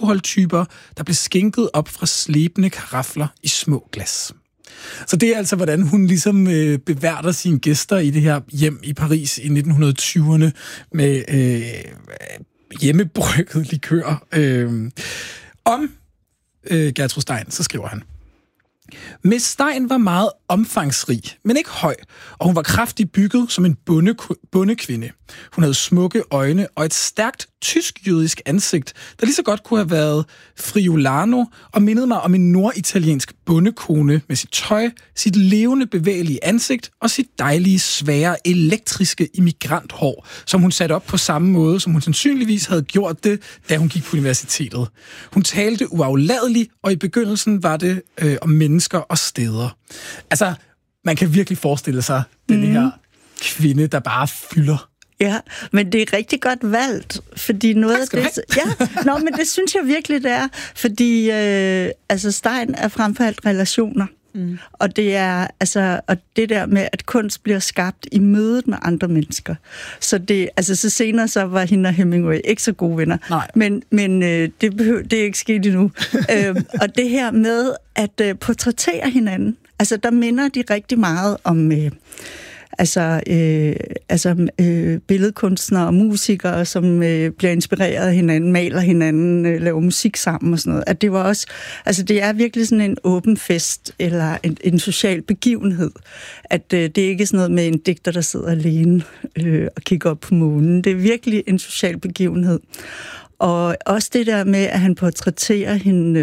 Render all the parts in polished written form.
alkoholtyper, der blev skænket op fra slebende karafler i små glas. Så det er altså, hvordan hun ligesom beværter sine gæster i det her hjem i Paris i 1920'erne med hjemmebrygget likør. Om Gertrud Stein, så skriver han: Miss Stein var meget omfangsrig, men ikke høj, og hun var kraftigt bygget som en bondekvinde. Hun havde smukke øjne og et stærkt tysk-jødisk ansigt, der lige så godt kunne have været Friulano, og mindede mig om en norditaliensk bondekone med sit tøj, sit levende bevægelige ansigt og sit dejlige, svære, elektriske immigranthår, som hun satte op på samme måde, som hun sandsynligvis havde gjort det, da hun gik på universitetet. Hun talte uafladeligt, og i begyndelsen var det om mennesker og steder. Altså, man kan virkelig forestille sig den her kvinde, der bare fylder. Ja, men det er rigtig godt valgt, fordi noget af det... Ja, men det synes jeg virkelig, det er, fordi Stein er frem for alt relationer. Og det er og det der med, at kunst bliver skabt i mødet med andre mennesker. Så det, så senere så var hende og Hemingway ikke så gode venner. Nej. Men det er ikke sket endnu. Og det her med at portrættere hinanden, der minder de rigtig meget om billedkunstnere og musikere, som bliver inspireret af hinanden, maler hinanden, laver musik sammen og sådan noget. At det var også, det er virkelig sådan en åben fest, eller en social begivenhed. At det er ikke sådan noget med en digter, der sidder alene og kigger op på månen. Det er virkelig en social begivenhed. Og også det der med, at han portrætterer hende...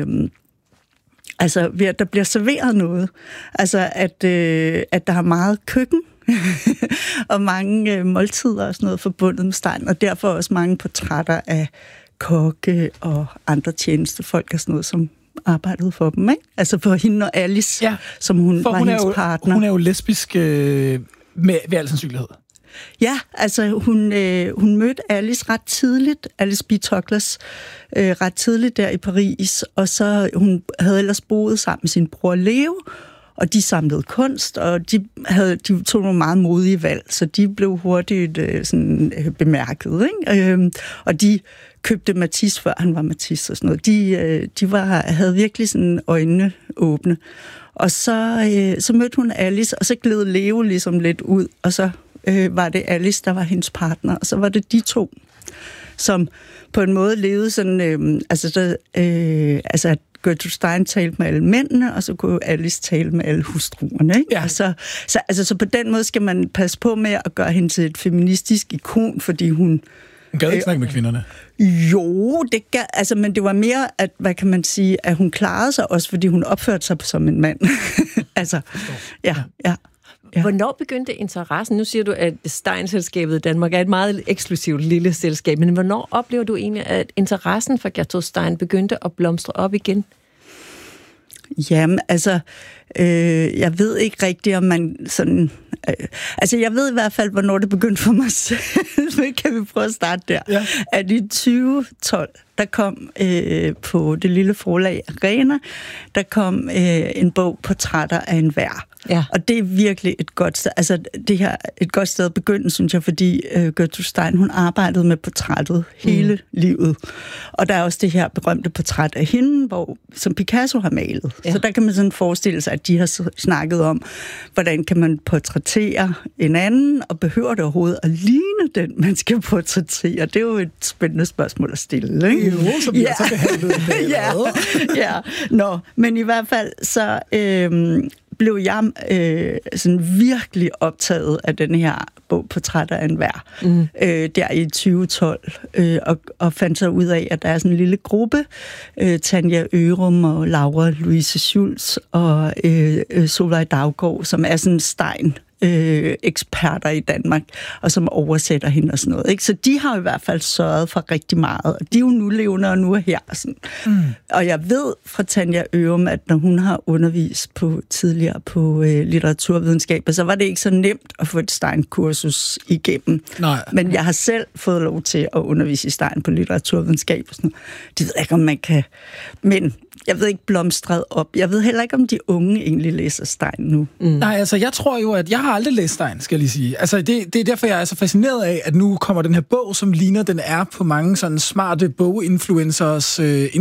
ved at der bliver serveret noget. At der er meget køkken, og mange måltider og sådan noget forbundet med Stein, og derfor også mange portrætter af kokke og andre tjenestefolk og sådan noget, som arbejdede for dem, ikke? For hende og Alice, ja, som hun var hendes partner. Hun er jo lesbisk ved al sandsynlighed. Ja, hun mødte Alice ret tidligt, Alice B. Toklas, ret tidligt der i Paris, og så hun havde ellers boet sammen med sin bror Leo, og de samlede kunst, og de tog nogle meget modige valg, så de blev hurtigt bemærket, ikke? Og de købte Matisse, før han var Matisse og sådan noget. De havde virkelig sådan øjnene åbne. Og så mødte hun Alice, og så gled Leo ligesom lidt ud, og så var det Alice, der var hendes partner, og så var det de to, som på en måde levede sådan, at Gertrude Stein talte med alle mændene, og så kunne Alice tale med alle hustruerne, ikke? Ja. Så på den måde skal man passe på med at gøre hende til et feministisk ikon, fordi hun... Hun gad ikke snakke med kvinderne. Jo, det gav, men det var mere, at, hvad kan man sige, at hun klarede sig også, fordi hun opførte sig som en mand. Ja. Hvornår begyndte interessen? Nu siger du, at Stein-selskabet i Danmark er et meget eksklusivt lille selskab, men hvornår oplever du egentlig, at interessen for Gertrude Stein begyndte at blomstre op igen? Jamen, jeg ved ikke rigtigt, om man sådan... jeg ved i hvert fald, hvornår det begyndte for mig selv. Kan vi prøve at starte der? Ja. At i 2012, der kom på det lille forlag Arena, der kom en bog, Portrætter af enhver. Ja. Og det er virkelig et godt sted. Det her et godt sted at begynde, synes jeg, fordi Gertrude Stein, hun arbejdede med portrættet hele livet. Og der er også det her berømte portræt af hende, som Picasso har malet. Ja. Så der kan man sådan forestille sig, at de har snakket om, hvordan kan man portrættere en anden, og behøver det overhovedet at ligne den, man skal portrættere? Det er jo et spændende spørgsmål at stille, ikke? Jo, så bliver så behandlet. Ja. Men i hvert fald så... blev jeg sådan virkelig optaget af den her bog, Portrætter af enhver, der i 2012, og fandt så ud af, at der er sådan en lille gruppe, Tanja Ørum og Laura Louise Schultz og Solveig Daugaard, som er sådan Stein eksperter i Danmark, og som oversætter hende og sådan noget. Ikke? Så de har i hvert fald sørget for rigtig meget, og de er jo nu levende og nu er her. Sådan. Og jeg ved fra Tanja Ørum, at når hun har undervist tidligere på litteraturvidenskab, så var det ikke så nemt at få et Stein-kursus igennem. Nej. Men jeg har selv fået lov til at undervise i Stein på litteraturvidenskab og sådan noget. Det ved jeg ikke, om man kan... Men jeg ved ikke blomstret op. Jeg ved heller ikke, om de unge egentlig læser Stein nu. Nej, jeg tror jo, at jeg har aldrig læst Stein, skal jeg lige sige. Det er derfor, jeg er så fascineret af, at nu kommer den her bog, som ligner, den er på mange sådan smarte boginfluencers